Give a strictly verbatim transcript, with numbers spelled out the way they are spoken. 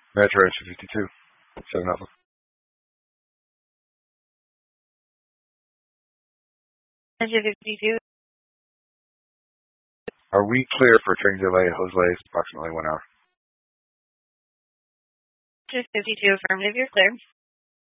Metro two fifty-two. seven Outlook. two fifty-two. Are we clear for train delay at Jose? Approximately one hour. two fifty-two affirmative, you're clear.